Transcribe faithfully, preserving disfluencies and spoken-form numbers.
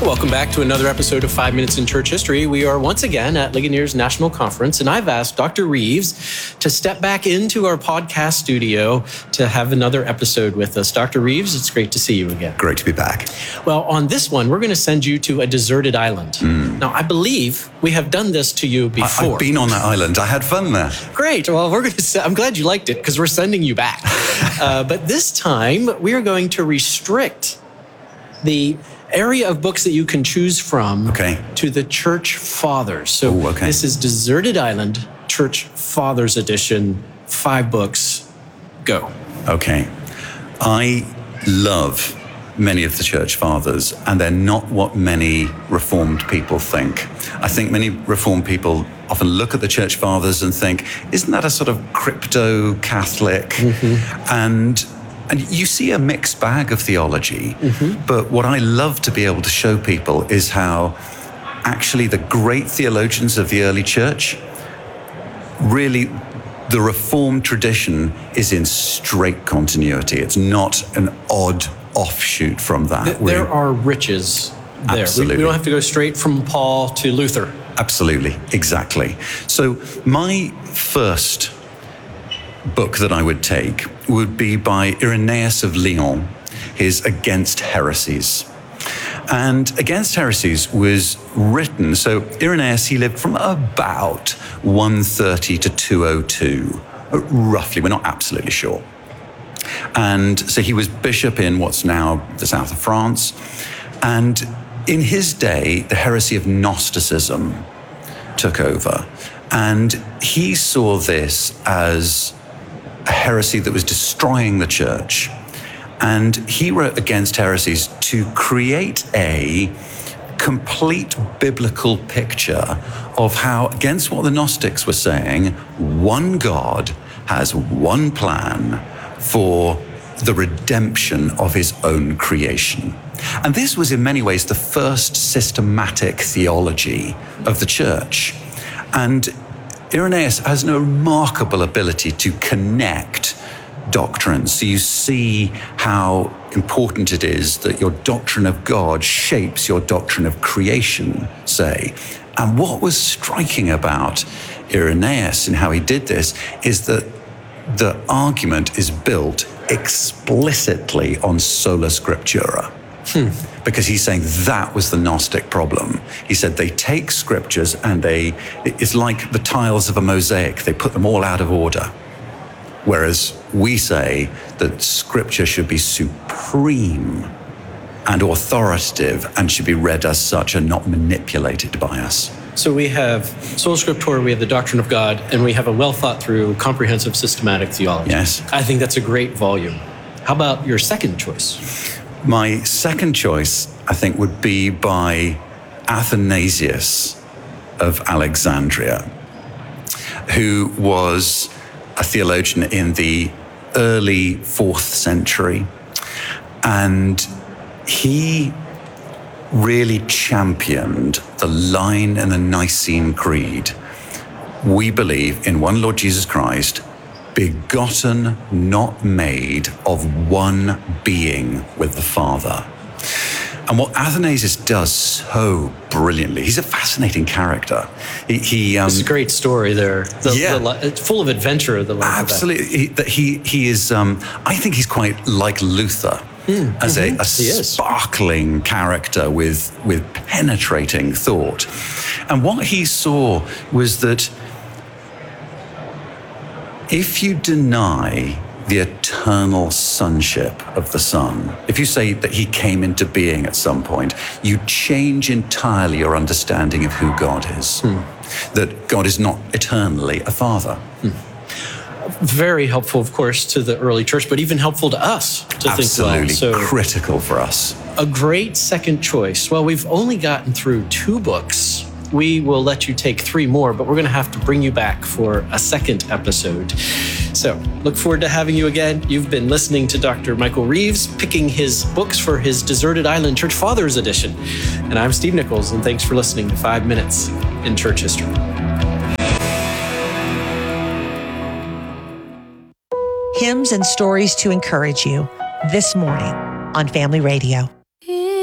Welcome back to another episode of Five Minutes in Church History. We are once again at Ligonier's National Conference, and I've asked Doctor Reeves to step back into our podcast studio to have another episode with us. Doctor Reeves, it's great to see you again. Great to be back. Well, on this one, we're going to send you to a deserted island. Mm. Now, I believe we have done this to you before. I, I've been on that island. I had fun there. Great. Well, we're going to. I'm glad you liked it because we're sending you back. uh, but this time, we are going to restrict the area of books that you can choose from okay. to the Church Fathers. So Ooh, okay. This is Deserted Island, Church Fathers edition, five books, go. Okay. I love many of the Church Fathers, and they're not what many Reformed people think. I think many Reformed people often look at the Church Fathers and think, isn't that a sort of crypto-Catholic? Mm-hmm. And And you see a mixed bag of theology, mm-hmm. but what I love to be able to show people is how actually the great theologians of the early church, really the Reformed tradition is in straight continuity. It's not an odd offshoot from that. Th- there are riches there. Absolutely. We, we don't have to go straight from Paul to Luther. Absolutely, exactly. So my first book that I would take would be by Irenaeus of Lyon, his Against Heresies. And Against Heresies was written, so Irenaeus, he lived from about one thirty to two oh two, roughly, we're not absolutely sure. And so he was bishop in what's now the south of France. And in his day, the heresy of Gnosticism took over. And he saw this as a heresy that was destroying the church. And he wrote Against Heresies to create a complete biblical picture of how, against what the Gnostics were saying, one God has one plan for the redemption of his own creation. And this was in many ways the first systematic theology of the church. And Irenaeus has a remarkable ability to connect doctrines. So you see how important it is that your doctrine of God shapes your doctrine of creation, say. And what was striking about Irenaeus and how he did this is that the argument is built explicitly on sola scriptura. Hmm. Because he's saying that was the Gnostic problem. He said they take scriptures and they, it's like the tiles of a mosaic, they put them all out of order. Whereas we say that scripture should be supreme and authoritative and should be read as such and not manipulated by us. So we have sola scriptura, we have the doctrine of God, and we have a well thought through, comprehensive, systematic theology. Yes. I think that's a great volume. How about your second choice? My second choice, I think, would be by Athanasius of Alexandria, who was a theologian in the early fourth century. And he really championed the line in the Nicene Creed. We believe in one Lord Jesus Christ, begotten, not made, of one being with the Father. And what Athanasius does so brilliantly, he's a fascinating character. He, he um, it's a great story there. The, yeah. the, it's full of adventure. The Absolutely. He, that he, he is, um, I think he's quite like Luther. Mm, as mm-hmm. a, a sparkling character with, with penetrating thought. And what he saw was that if you deny the eternal sonship of the Son, if you say that he came into being at some point, you change entirely your understanding of who God is. Hmm. That God is not eternally a father. Hmm. Very helpful, of course, to the early church, but even helpful to us to Absolutely think well. So critical for us. A great second choice. Well, we've only gotten through two books. We will let you take three more, but we're going to have to bring you back for a second episode. So look forward to having you again. You've been listening to Doctor Michael Reeves, picking his books for his Deserted Island Church Fathers edition. And I'm Steve Nichols, and thanks for listening to Five Minutes in Church History. Hymns and stories to encourage you this morning on Family Radio.